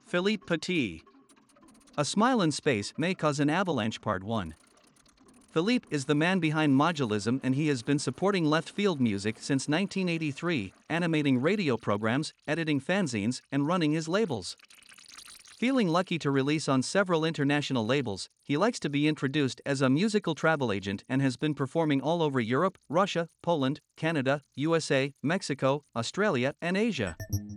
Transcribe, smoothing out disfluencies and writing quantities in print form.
Philippe Petit. A Smile in Space May Cause an Avalanche Part 1. Philippe is the man behind Modulism, and he has been supporting left field music since 1983, animating radio programs, editing fanzines, and running his labels. Feeling lucky to release on several international labels, he likes to be introduced as a musical travel agent and has been performing all over Europe, Russia, Poland, Canada, USA, Mexico, Australia, and Asia.